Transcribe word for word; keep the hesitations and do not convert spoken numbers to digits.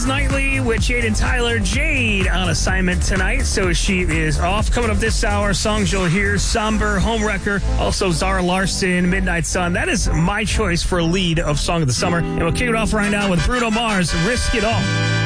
Nightly with Jade and Tyler. Jade on assignment tonight, so she is off. Coming up this hour, songs you'll hear: Somber, Homewrecker, also Zara Larsson, Midnight Sun. That is my choice for a lead of Song of the Summer. And we'll kick it off right now with Bruno Mars, Risk It All.